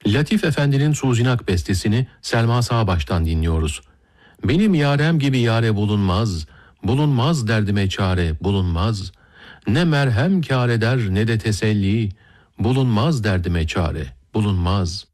Latif Efendi'nin Suzinak bestesini Selma Sağbaş'tan dinliyoruz. Benim yarem gibi yare bulunmaz, bulunmaz derdime çare bulunmaz. Ne merhem kâr eder ne de teselli, bulunmaz derdime çare bulunmaz.